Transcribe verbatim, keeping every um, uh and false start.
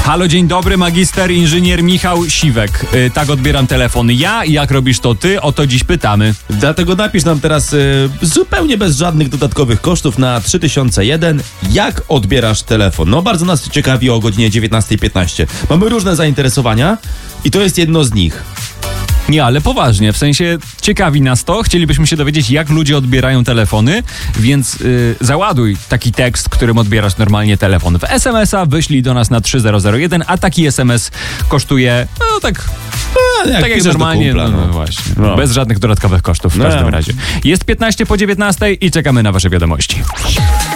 Halo, dzień dobry, magister inżynier Michał Siwek. Yy, tak odbieram telefon ja, jak robisz to ty? O to dziś pytamy. Dlatego napisz nam teraz y, zupełnie bez żadnych dodatkowych kosztów na trzy tysiące jeden, jak odbierasz telefon. No bardzo nas ciekawi o godzinie dziewiętnasta piętnaście. Mamy różne zainteresowania i to jest jedno z nich. Nie, ale poważnie, w sensie ciekawi nas to, chcielibyśmy się dowiedzieć, jak ludzie odbierają telefony, więc yy, załaduj taki tekst, którym odbierasz normalnie telefon. W es em es a wyślij do nas na trzy zero zero jeden, a taki es em es kosztuje, no tak... A, jak tak jak normalnie, kumpla, no, no no. właśnie, No. bez żadnych dodatkowych kosztów w No. każdym razie. Jest piętnaście po dziewiętnastej i czekamy na wasze wiadomości.